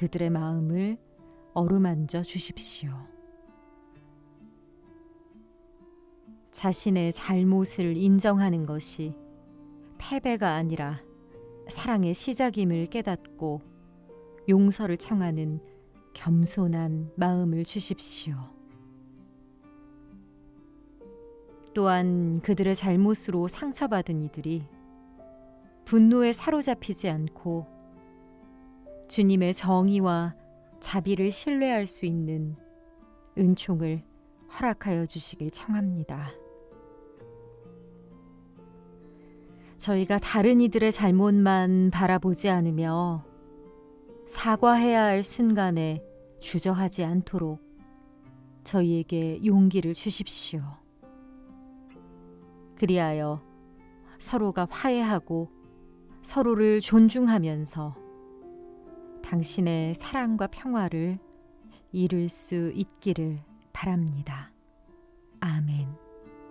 그들의 마음을 어루만져 주십시오. 자신의 잘못을 인정하는 것이 패배가 아니라 사랑의 시작임을 깨닫고 용서를 청하는 겸손한 마음을 주십시오. 또한 그들의 잘못으로 상처받은 이들이 분노에 사로잡히지 않고 주님의 정의와 자비를 신뢰할 수 있는 은총을 허락하여 주시길 청합니다. 저희가 다른 이들의 잘못만 바라보지 않으며 사과해야 할 순간에 주저하지 않도록 저희에게 용기를 주십시오. 그리하여 서로가 화해하고 서로를 존중하면서 당신의 사랑과 평화를 이룰 수 있기를 바랍니다.